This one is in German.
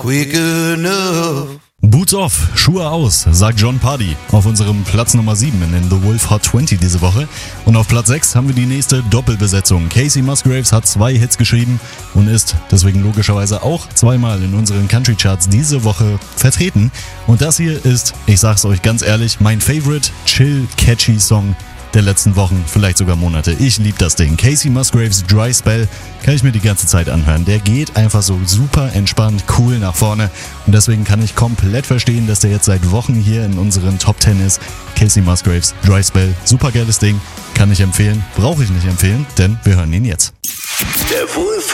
quick enough. Boots off, Schuhe aus, sagt Jon Pardi auf unserem Platz Nummer 7 in den The Wolf Hot 20 diese Woche. Und auf Platz 6 haben wir die nächste Doppelbesetzung. Casey Musgraves hat 2 Hits geschrieben und ist deswegen logischerweise auch zweimal in unseren Country Charts diese Woche vertreten. Und das hier ist, ich sag's euch ganz ehrlich, mein Favorite Chill Catchy Song der letzten Wochen, vielleicht sogar Monate. Ich liebe das Ding. Casey Musgraves Dry Spell kann ich mir die ganze Zeit anhören. Der geht einfach so super entspannt, cool nach vorne. Und deswegen kann ich komplett verstehen, dass der jetzt seit Wochen hier in unseren Top 10 ist. Casey Musgraves Dry Spell, super geiles Ding. Kann ich empfehlen, brauche ich nicht empfehlen, denn wir hören ihn jetzt. Der Wolf